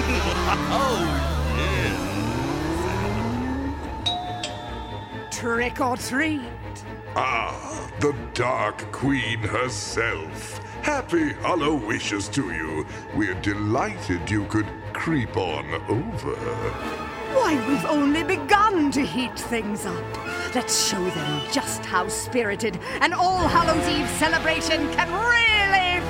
Trick or treat. Ah, the Dark Queen herself. Happy Hollow wishes to you. We're delighted you could creep on over. Why, we've only begun to heat things up. Let's show them just how spirited an All Hallows Eve celebration can really